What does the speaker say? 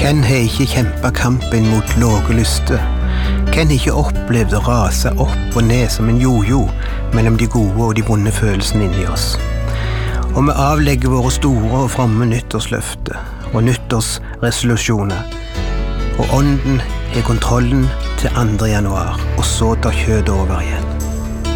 Hvem har ikke kjempet kampen mot lave lyster? Hvem har ikke opplevd å rase opp og ned som en jojo mellom de gode og de vonde følelsene inni oss? Og vi avlegger våre store og fromme nyttårsløfter og nyttårsresolusjoner, og ånden har kontrollen til 2. januar, og så tar kjødet over igjen.